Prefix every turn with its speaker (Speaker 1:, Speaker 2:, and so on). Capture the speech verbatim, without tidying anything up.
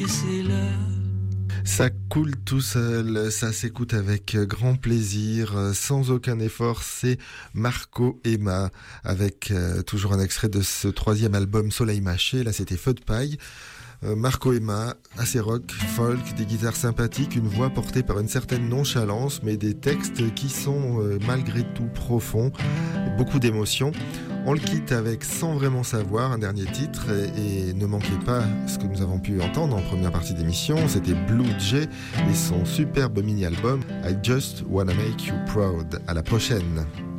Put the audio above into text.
Speaker 1: c'est l'heure.
Speaker 2: Ça coule tout seul, ça s'écoute avec grand plaisir, sans aucun effort. C'est Marco Emma, avec euh, toujours un extrait de ce troisième album Soleil Mâché. Là, c'était Feu de paille. Euh, Marco Emma, assez rock, folk, des guitares sympathiques, une voix portée par une certaine nonchalance, mais des textes qui sont euh, malgré tout profonds, beaucoup d'émotions. On le quitte avec Sans vraiment savoir, un dernier titre, et, et ne manquez pas ce que nous avons pu entendre en première partie d'émission, c'était Blue Jay et son superbe mini-album I Just Wanna Make You Proud. À la prochaine.